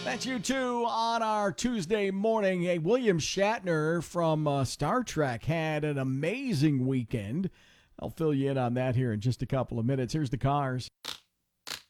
That's you too on our Tuesday morning. Hey, William Shatner from Star Trek had an amazing weekend. I'll fill you in on that here in just a couple of minutes. Here's the Cars.